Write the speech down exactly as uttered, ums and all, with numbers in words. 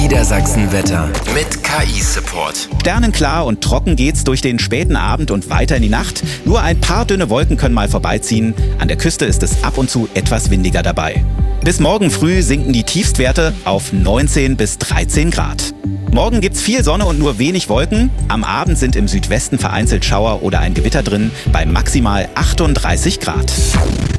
Niedersachsen-Wetter mit K I-Support. Sternenklar und trocken geht's durch den späten Abend und weiter in die Nacht. Nur ein paar dünne Wolken können mal vorbeiziehen. An der Küste ist es ab und zu etwas windiger dabei. Bis morgen früh sinken die Tiefstwerte auf neunzehn bis dreizehn Grad. Morgen gibt's viel Sonne und nur wenig Wolken. Am Abend sind im Südwesten vereinzelt Schauer oder ein Gewitter drin bei maximal achtunddreißig Grad.